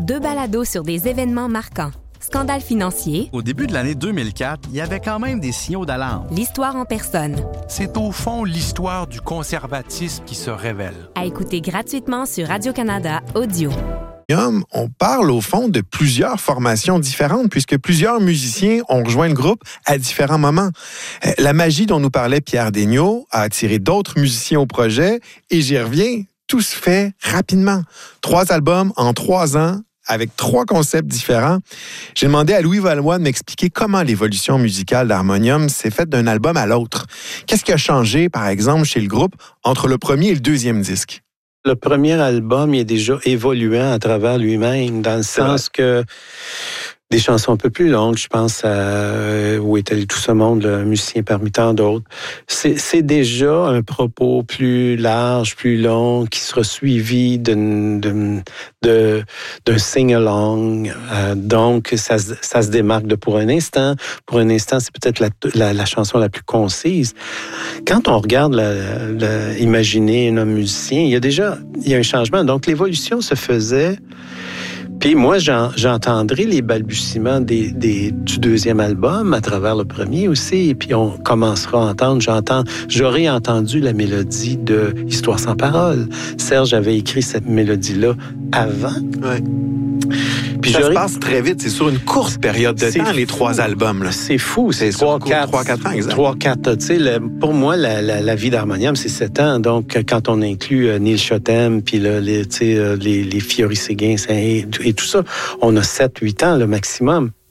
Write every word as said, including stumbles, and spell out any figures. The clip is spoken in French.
Deux balados sur des événements marquants. Scandale financier. Au début de l'année deux mille quatre, il y avait quand même des signaux d'alarme. L'histoire en personne. C'est au fond l'histoire du conservatisme qui se révèle. À écouter gratuitement sur Radio-Canada Audio. On parle au fond de plusieurs formations différentes puisque plusieurs musiciens ont rejoint le groupe à différents moments. La magie dont nous parlait Pierre Daigneault a attiré d'autres musiciens au projet et j'y reviens, tout se fait rapidement. Trois albums en trois ans avec trois concepts différents. J'ai demandé à Louis Valois de m'expliquer comment l'évolution musicale d'Harmonium s'est faite d'un album à l'autre. Qu'est-ce qui a changé, par exemple, chez le groupe entre le premier et le deuxième disque? Le premier album, il est déjà évoluant à travers lui-même, dans le sens que des chansons un peu plus longues, je pense à euh, Où est allé tout ce monde, le musicien parmi tant d'autres. C'est, c'est déjà un propos plus large, plus long, qui sera suivi d'une, d'une, de, d'un sing-along. Euh, donc, ça, ça se démarque de Pour un instant. Pour un instant, c'est peut-être la, la, la chanson la plus concise. Quand on regarde, la, la, imaginer un homme musicien, il y a déjà il y a un changement. Donc, l'évolution se faisait. Puis moi, j'en, j'entendrai les balbutiements des, des, du deuxième album à travers le premier aussi. Et puis on commencera à entendre, j'entends, j'aurais entendu la mélodie de Histoire sans parole. Serge avait écrit cette mélodie-là avant. Ouais. Puis ça se passe très vite, c'est sur une courte période de c'est temps, fou. les trois albums. Là. C'est fou, c'est trois quatre ans, exact. trois quatre Tu sais, le, pour moi, la, la, la vie d'Harmonium, c'est sept ans. Donc, quand on inclut euh, Neil Chotem, puis là, les, tu sais, euh, les, les Fiori Séguin et, et tout ça, on a sept huit ans le maximum.